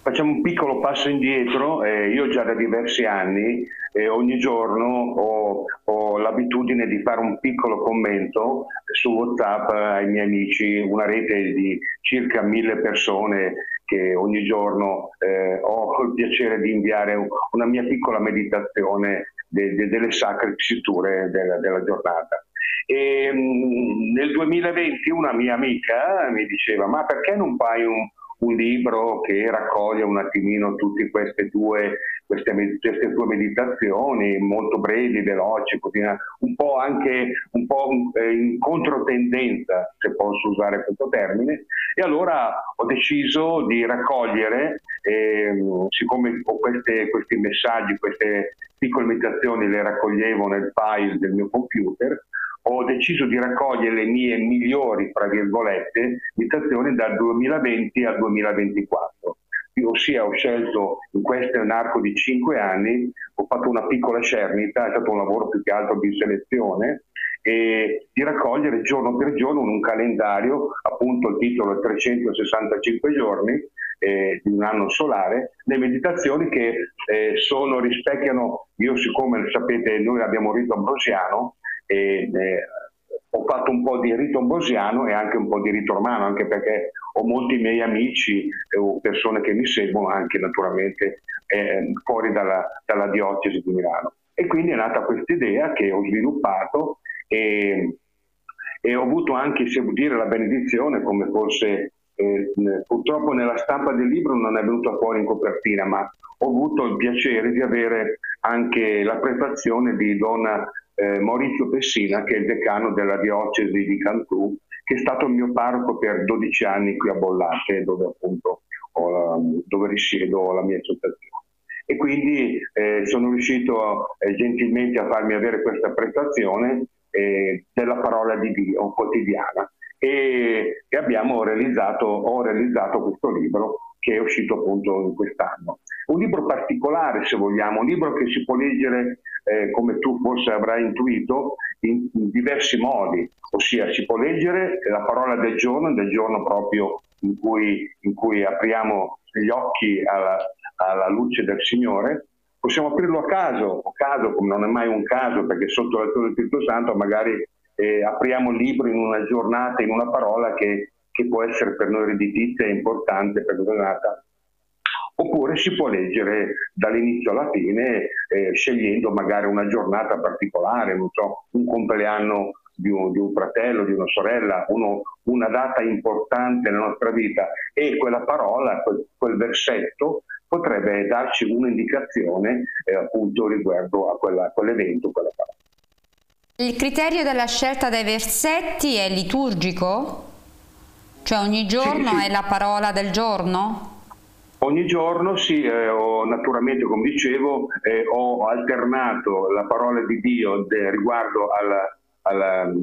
Facciamo un piccolo passo indietro. Io già da diversi anni, ogni giorno ho l'abitudine di fare un piccolo commento su WhatsApp ai miei amici, una rete di circa 1000 persone che ogni giorno ho il piacere di inviare una mia piccola meditazione delle sacre scritture della giornata. Nel 2020 una mia amica mi diceva: ma perché non fai un libro che raccoglie un attimino tutte queste tue meditazioni molto brevi, veloci, così, un po' anche in controtendenza, se posso usare questo termine. E allora ho deciso di raccogliere, siccome ho questi messaggi, queste piccole meditazioni le raccoglievo nel file del mio computer, ho deciso di raccogliere le mie migliori, fra virgolette, meditazioni dal 2020 al 2024. Ossia, ho scelto in questo arco di 5 anni, ho fatto una piccola cernita, è stato un lavoro più che altro di selezione, e di raccogliere giorno per giorno in un calendario, appunto il titolo è 365 giorni di un anno solare, le meditazioni che rispecchiano, io siccome sapete noi abbiamo un rito ambrosiano, ho fatto un po' di rito ambrosiano e anche un po' di rito romano, anche perché ho molti miei amici o persone che mi seguono anche naturalmente fuori dalla diocesi di Milano. E quindi è nata questa idea che ho sviluppato e ho avuto anche, se vuol dire, la benedizione, come forse purtroppo nella stampa del libro non è venuta fuori in copertina, ma ho avuto il piacere di avere anche la prefazione di Don Maurizio Pessina, che è il decano della diocesi di Cantù, che è stato il mio parroco per 12 anni qui a Bollate, dove appunto dove risiedo la mia associazione. E quindi sono riuscito gentilmente a farmi avere questa prefazione della parola di Dio quotidiana, e ho realizzato questo libro che è uscito appunto in quest'anno. Un libro particolare, se vogliamo, un libro che si può leggere, come tu forse avrai intuito, in diversi modi, ossia si può leggere la parola del giorno proprio in cui apriamo gli occhi alla luce del Signore. Possiamo aprirlo a caso, come non è mai un caso, perché sotto l'azione del Spirito Santo magari apriamo il libro in una giornata, in una parola che può essere per noi redditizia e importante per la giornata. Oppure si può leggere dall'inizio alla fine, scegliendo magari una giornata particolare, non so, un compleanno di un fratello, di una sorella, una data importante nella nostra vita, e quella parola, quel versetto potrebbe darci un'indicazione appunto riguardo a quell'evento, quella parola. Il criterio della scelta dei versetti è liturgico? Cioè ogni giorno Sì. è la parola del giorno? Ogni giorno sì, naturalmente, come dicevo, ho alternato la parola di Dio riguardo al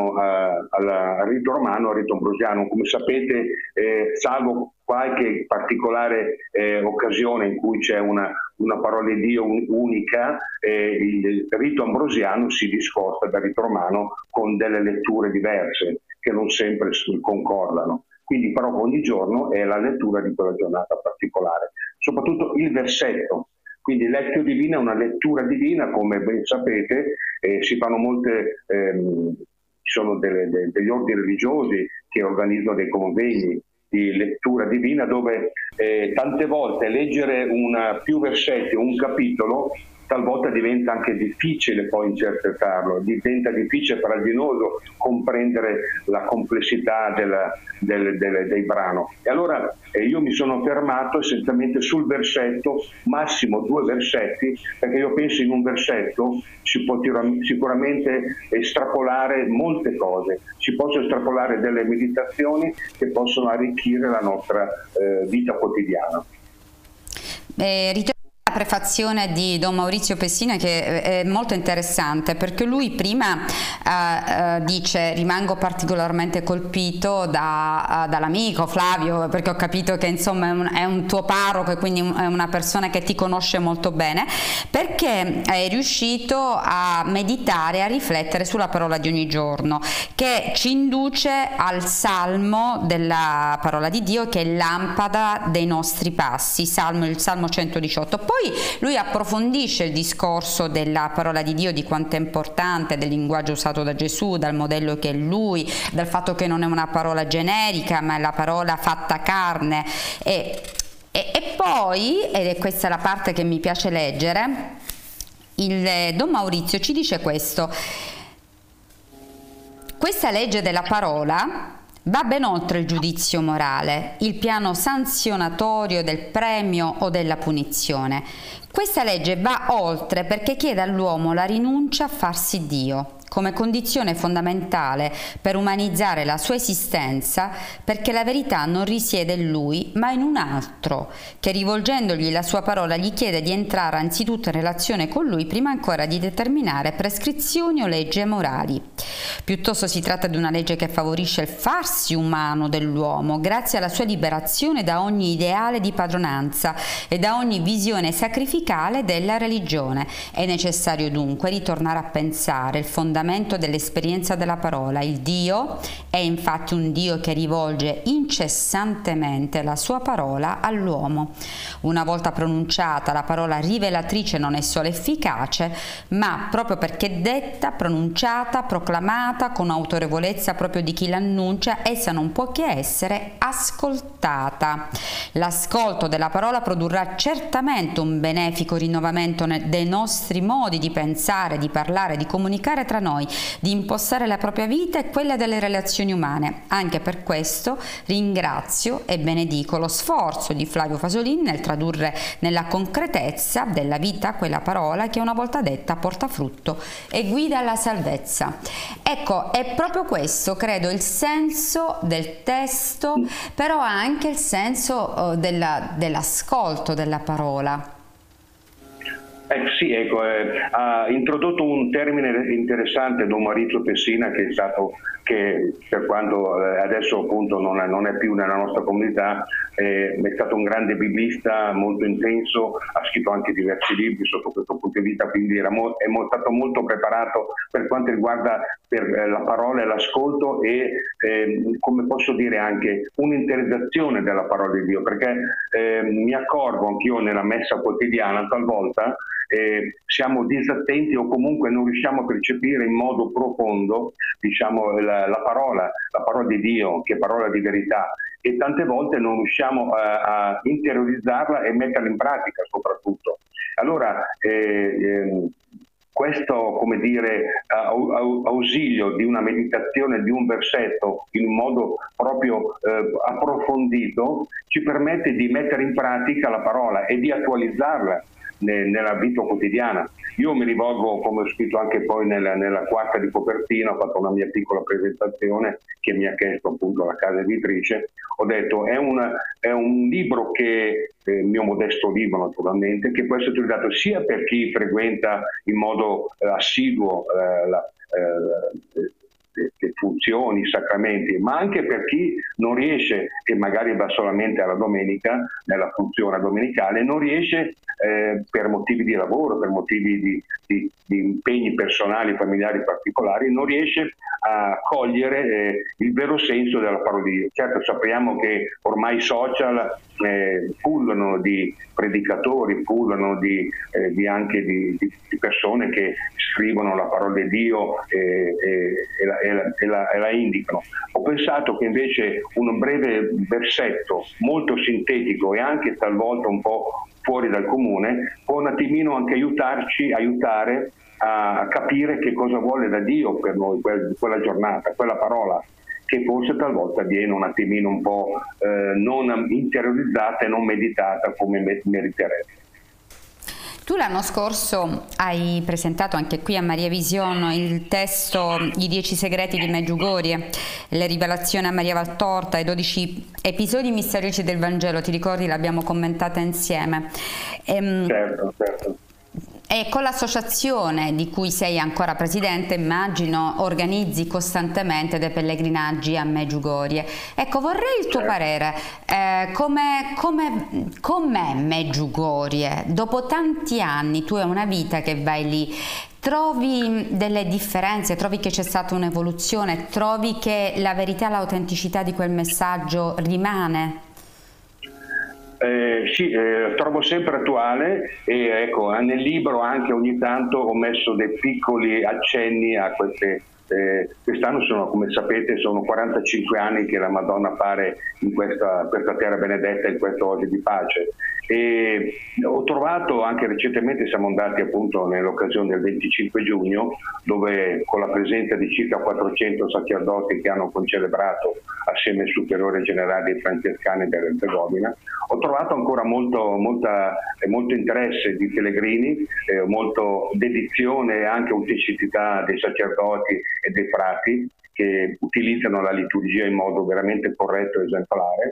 rito romano, al rito ambrosiano. Come sapete, salvo qualche particolare occasione in cui c'è una parola di Dio unica, il rito ambrosiano si discosta dal rito romano con delle letture diverse che non sempre concordano. Quindi però ogni giorno è la lettura di quella giornata particolare, soprattutto il versetto. Quindi Lectio Divina è una lettura divina, come ben sapete, si fanno ci sono degli ordini religiosi che organizzano dei convegni di lettura divina dove tante volte leggere più versetti, un capitolo, talvolta diventa anche difficile poi interpretarlo, diventa difficile, farraginoso comprendere la complessità del brano. E allora io mi sono fermato essenzialmente sul versetto, massimo 2 versetti, perché io penso in un versetto si può sicuramente estrapolare molte cose, si possono estrapolare delle meditazioni che possono arricchire la nostra vita quotidiana. Ritorno alla prefazione di Don Maurizio Pessina che è molto interessante, perché lui prima dice: rimango particolarmente colpito dall'amico Flavio, perché ho capito che insomma è un tuo parroco e quindi è una persona che ti conosce molto bene, perché è riuscito a meditare, a riflettere sulla parola di ogni giorno, che ci induce al salmo della parola di Dio, che è lampada dei nostri passi, il Salmo 118. Poi lui approfondisce il discorso della parola di Dio, di quanto è importante, del linguaggio usato da Gesù, dal modello che è lui, dal fatto che non è una parola generica ma è la parola fatta carne, e poi, ed è questa la parte che mi piace leggere, il Don Maurizio ci dice questo: questa legge della parola va ben oltre il giudizio morale, il piano sanzionatorio del premio o della punizione. Questa legge va oltre perché chiede all'uomo la rinuncia a farsi Dio, come condizione fondamentale per umanizzare la sua esistenza, perché la verità non risiede in lui ma in un altro, che rivolgendogli la sua parola gli chiede di entrare anzitutto in relazione con lui prima ancora di determinare prescrizioni o leggi morali. Piuttosto si tratta di una legge che favorisce il farsi umano dell'uomo grazie alla sua liberazione da ogni ideale di padronanza e da ogni visione sacrificale della religione. È necessario dunque ritornare a pensare il fondamento dell'esperienza della parola. Il Dio è infatti un Dio che rivolge incessantemente la sua parola all'uomo. Una volta pronunciata, la parola rivelatrice non è solo efficace, ma proprio perché detta, pronunciata, proclamata con autorevolezza proprio di chi l'annuncia, essa non può che essere ascoltata. L'ascolto della parola produrrà certamente un benefico rinnovamento dei nostri modi di pensare, di parlare, di comunicare tra noi, di impostare la propria vita e quella delle relazioni umane. Anche per questo ringrazio e benedico lo sforzo di Flavio Fasolin nel tradurre nella concretezza della vita quella parola che una volta detta porta frutto e guida alla salvezza. Ecco, è proprio questo, credo, il senso del testo, però anche il senso dell'ascolto della parola. Sì, ecco, ha introdotto un termine interessante Don Maurizio Pessina, che è stato, che per quanto adesso appunto non è più nella nostra comunità, è stato un grande biblista molto intenso, ha scritto anche diversi libri sotto questo punto di vista, quindi è stato molto preparato per quanto riguarda la parola e l'ascolto e come posso dire anche un'interiorizzazione della parola di Dio, perché mi accorgo anch'io nella messa quotidiana talvolta siamo disattenti o comunque non riusciamo a percepire in modo profondo, diciamo, la parola di Dio, che è parola di verità, e tante volte non riusciamo a interiorizzarla e metterla in pratica soprattutto. Allora questo, come dire, ausilio di una meditazione di un versetto in un modo proprio approfondito ci permette di mettere in pratica la parola e di attualizzarla nella vita quotidiana. Io mi rivolgo, come ho scritto anche poi nella quarta di copertina, ho fatto una mia piccola presentazione che mi ha chiesto appunto la casa editrice, ho detto è un libro che, mio modesto libro naturalmente, che può essere utilizzato sia per chi frequenta in modo assiduo le funzioni, i sacramenti, ma anche per chi non riesce, e magari va solamente alla domenica, nella funzione domenicale, non riesce per motivi di lavoro, per motivi di impegni personali, familiari particolari, non riesce a cogliere il vero senso della parola di Dio. Certo, sappiamo che ormai i social pullano di predicatori, pullano anche di persone che scrivono la parola di Dio e la indicano. Ho pensato che invece un breve versetto molto sintetico e anche talvolta un po' fuori dal comune può un attimino anche aiutare a capire che cosa vuole da Dio per noi quella giornata, quella parola, che forse talvolta viene un attimino un po' non interiorizzata e non meditata come meriterebbe. Tu l'anno scorso hai presentato anche qui a Maria Vision il testo I 10 segreti di Medjugorje, le rivelazioni a Maria Valtorta, i 12 episodi misteriosi del Vangelo, ti ricordi? L'abbiamo commentata insieme. Certo, certo. E con l'associazione di cui sei ancora presidente, immagino, organizzi costantemente dei pellegrinaggi a Medjugorje. Ecco, vorrei il tuo parere. Com'è Medjugorje? Dopo tanti anni, tu hai una vita che vai lì, trovi delle differenze, trovi che c'è stata un'evoluzione, trovi che la verità e l'autenticità di quel messaggio rimane? Sì, trovo sempre attuale e ecco, nel libro anche ogni tanto ho messo dei piccoli accenni a queste. Quest'anno sono, come sapete, sono 45 anni che la Madonna appare in questa terra benedetta, in questo oggi di pace. E ho trovato anche recentemente, siamo andati appunto nell'occasione del 25 giugno, dove con la presenza di circa 400 sacerdoti che hanno concelebrato assieme ai superiori generali dei francescani dell'Erzegovina, ho trovato ancora molto interesse di pellegrini, molto dedizione e anche autenticità dei sacerdoti e dei frati che utilizzano la liturgia in modo veramente corretto e esemplare.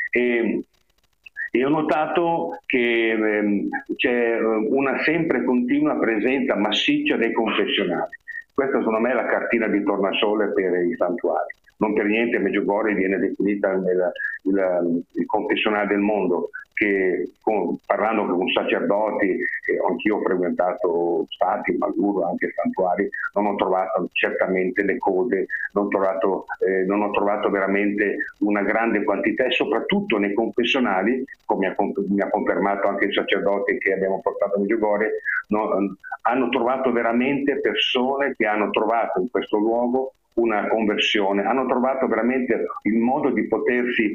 E ho notato che c'è una sempre continua presenza massiccia dei confessionali. Questa secondo me è la cartina di tornasole per i santuari. Non per niente Medjugorje viene definita il confessionale del mondo, che parlando con sacerdoti, anch'io ho frequentato stati, Maluro, anche santuari, non ho trovato certamente le code, non ho trovato veramente una grande quantità, e soprattutto nei confessionali, come mi ha confermato anche il sacerdote che abbiamo portato a Medjugorje, hanno trovato veramente persone che hanno trovato in questo luogo una conversione, hanno trovato veramente il modo di potersi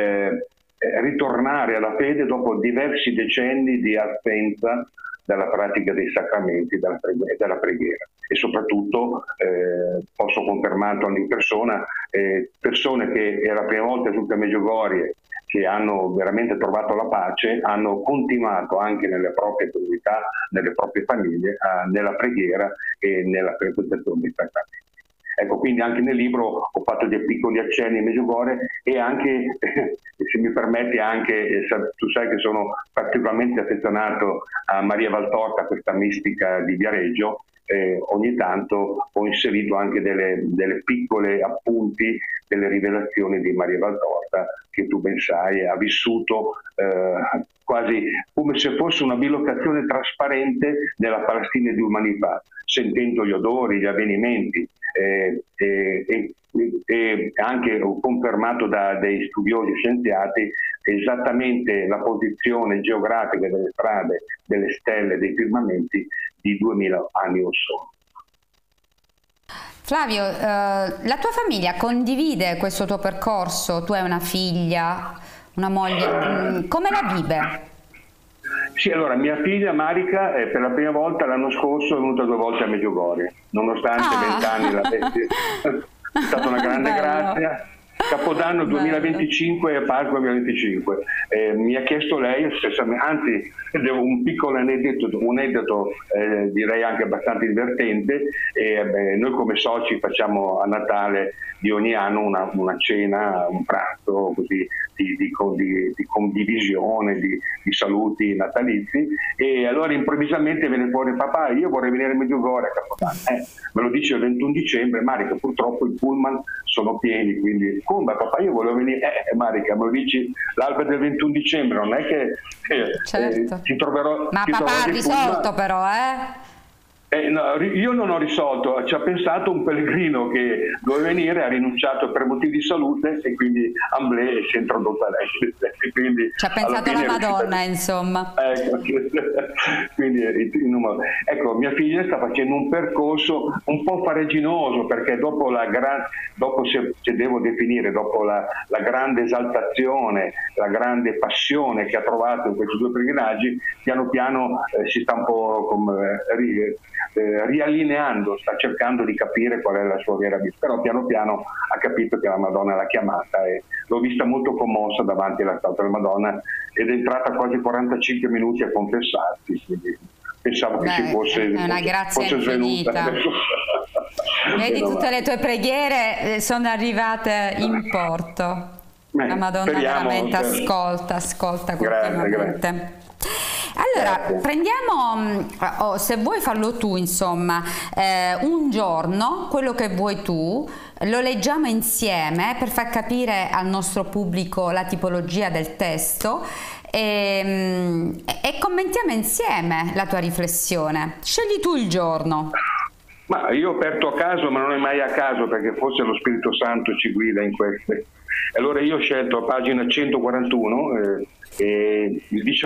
ritornare alla fede dopo diversi decenni di assenza dalla pratica dei sacramenti e della preghiera. E soprattutto posso confermarlo in persona, persone che è la prima volta tutte a Medjugorje che hanno veramente trovato la pace, hanno continuato anche nelle proprie comunità, nelle proprie famiglie, nella preghiera e nella frequentazione dei sacramenti. Ecco, quindi anche nel libro ho fatto dei piccoli accenni a Medjugorje e anche, se mi permetti, tu sai che sono particolarmente affezionato a Maria Valtorta, questa mistica di Viareggio. Ogni tanto ho inserito anche delle piccole appunti delle rivelazioni di Maria Valtorta, che tu ben sai ha vissuto quasi come se fosse una bilocazione trasparente della Palestina di umanità, sentendo gli odori, gli avvenimenti, e anche confermato da dei studiosi scienziati esattamente la posizione geografica delle strade, delle stelle, dei firmamenti di 2000 anni or sono. Flavio, la tua famiglia condivide questo tuo percorso? Tu hai una figlia, una moglie, come la vive? Sì, allora mia figlia Marica per la prima volta l'anno scorso è venuta 2 volte a Medjugorje, nonostante 20 anni l'avessi. È stata una grande grazia. Capodanno 2025 e Pasqua 2025. Mi ha chiesto lei, anzi un piccolo aneddoto direi anche abbastanza divertente. Noi come soci facciamo a Natale di ogni anno una cena, un pranzo così di condivisione, di saluti natalizi, e allora improvvisamente viene fuori: papà, io vorrei venire a Medjugorje a Capodanno. Me lo dice il 21 dicembre, Marica, purtroppo i pullman sono pieni, quindi come papà, io volevo venire, Marica, me lo dici l'alba del 21 dicembre, non è che certo. ti troverò. Ma papà ha risolto però, No, io non ho risolto, ci ha pensato un pellegrino che doveva venire, ha rinunciato per motivi di salute e quindi Amblè si è introdotta lei. Quindi, ci ha pensato la Madonna, insomma. Ecco, quindi, ecco, mia figlia sta facendo un percorso un po' farraginoso, perché dopo se devo definire, dopo la grande esaltazione, la grande passione che ha trovato in questi 2 pellegrinaggi, piano piano si sta un po' riallineando, sta cercando di capire qual è la sua vera vita, però piano piano ha capito che la Madonna l'ha chiamata e l'ho vista molto commossa davanti alla statua della Madonna ed è entrata quasi 45 minuti a confessarsi, quindi pensavo che ci fosse, è una grazia infinita. Vedi, tutte le tue preghiere sono arrivate in porto. La Madonna veramente ascolta continuamente. Grazie. Allora, prendiamo, se vuoi farlo tu, insomma, un giorno, quello che vuoi tu, lo leggiamo insieme per far capire al nostro pubblico la tipologia del testo e commentiamo insieme la tua riflessione. Scegli tu il giorno. Ma io ho aperto a caso, ma non è mai a caso, perché forse lo Spirito Santo ci guida in queste. Allora io ho scelto a pagina 141 il